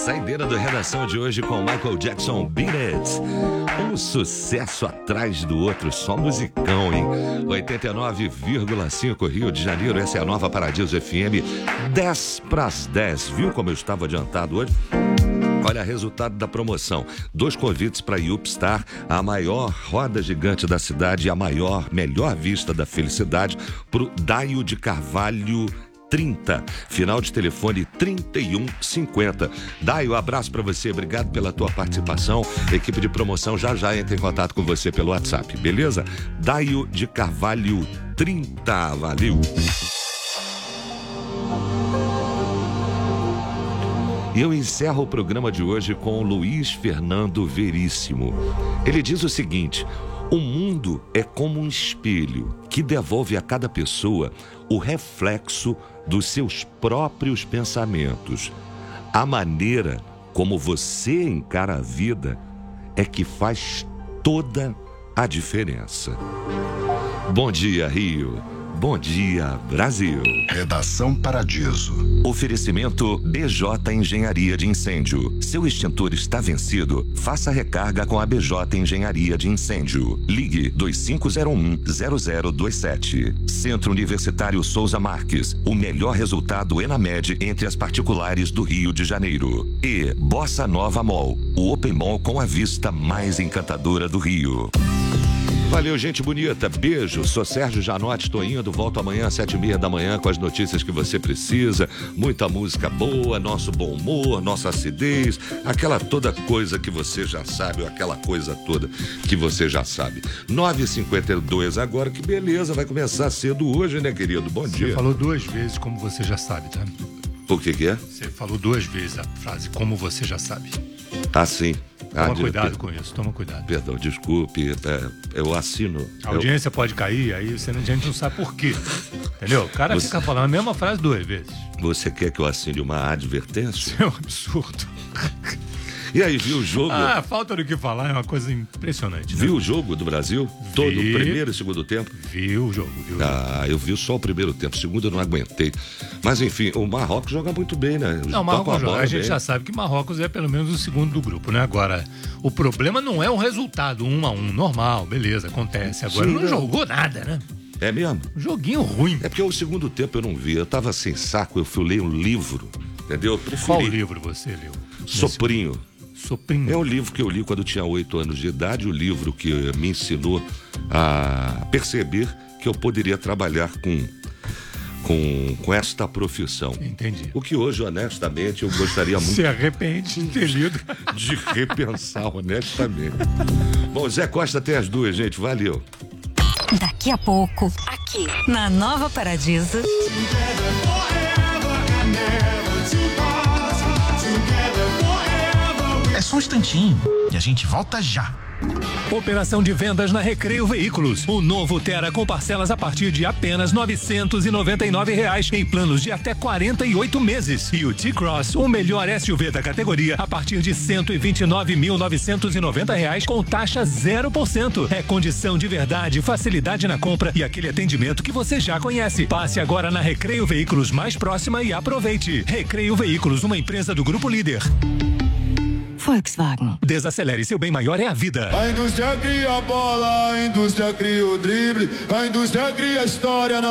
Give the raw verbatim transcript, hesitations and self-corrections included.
Saideira do Redação de hoje com Michael Jackson, Beat It. Um sucesso atrás do outro, só musicão, hein? oitenta e nove vírgula cinco Rio de Janeiro, essa é a nova Paradiso F M, dez para as dez. Viu como eu estava adiantado hoje? Olha, resultado da promoção. Dois convites para a Upstar, a maior roda gigante da cidade e a maior, melhor vista da felicidade, para o Daio de Carvalho trinta, final de telefone trinta e um cinquenta. Daio, abraço para você, obrigado pela tua participação. Equipe de promoção já já entra em contato com você pelo WhatsApp, beleza? Daio de Carvalho trinta, valeu. E eu encerro o programa de hoje com o Luiz Fernando Veríssimo. Ele diz o seguinte: o mundo é como um espelho que devolve a cada pessoa o reflexo dos seus próprios pensamentos. A maneira como você encara a vida é que faz toda a diferença. Bom dia, Rio. Bom dia, Brasil. Redação Paradiso. Oferecimento B J Engenharia de Incêndio. Seu extintor está vencido? Faça recarga com a B J Engenharia de Incêndio. Ligue dois cinco zero um, zero zero dois sete. Centro Universitário Souza Marques. O melhor resultado Enamed entre as particulares do Rio de Janeiro. E Bossa Nova Mall. O Open Mall com a vista mais encantadora do Rio. Valeu, gente bonita. Beijo. Sou Sérgio Janotti, tô indo. Volto amanhã às sete e meia da manhã com as notícias que você precisa. Muita música boa, nosso bom humor, nossa acidez, aquela toda coisa que você já sabe, ou aquela coisa toda que você já sabe. nove e cinquenta e dois agora, que beleza, vai começar cedo hoje, né, querido? Bom dia. Você falou duas vezes como você já sabe, tá? O que que é? Você falou duas vezes a frase como você já sabe. Ah, sim. Toma ah, cuidado per... com isso, toma cuidado. Perdão, desculpe, é, eu assino. A audiência eu... pode cair, aí você, a gente não sabe por quê. Entendeu? O cara você... fica falando a mesma frase duas vezes. Você quer que eu assine uma advertência? Isso é um absurdo. E aí, viu o jogo? Ah, falta do que falar, é uma coisa impressionante. Né? Viu o jogo do Brasil? Vi... Todo o primeiro e segundo tempo? Viu o jogo, viu? Ah, eu vi só o primeiro tempo, o segundo eu não aguentei. Mas enfim, o Marrocos joga muito bem, né? Não, o Marrocos joga. A, a gente bem. já sabe que Marrocos é pelo menos o segundo do grupo, né? Agora, o problema não é o resultado, um a um, normal, beleza, acontece. Agora Sim, não, não jogou nada, né? É mesmo? Joguinho ruim. É porque o segundo tempo eu não vi, eu tava sem saco, eu fui ler um livro, entendeu? Eu preferi... Qual livro você leu? Soprinho. Nesse... Soprinho. É um livro que eu li quando eu tinha oito anos de idade, o livro que me ensinou a perceber que eu poderia trabalhar com, com, com esta profissão. Entendi. O que hoje, honestamente, eu gostaria muito... Se arrepende de ter lido. De repensar, honestamente. Bom, Zé Costa tem as duas, gente, valeu. Daqui a pouco, aqui na Nova Paradiso... É só um instantinho e a gente volta já. Operação de vendas na Recreio Veículos. O novo Tera com parcelas a partir de apenas novecentos e noventa e nove reais em planos de até quarenta e oito meses. E o T-Cross, o melhor S U V da categoria, a partir de cento e vinte e nove mil novecentos e noventa reais com taxa zero por cento. É condição de verdade, facilidade na compra e aquele atendimento que você já conhece. Passe agora na Recreio Veículos mais próxima e aproveite. Recreio Veículos, uma empresa do Grupo Líder. Volkswagen. Desacelere, seu bem maior é a vida. A indústria cria a bola, a indústria cria o drible, a indústria cria a história.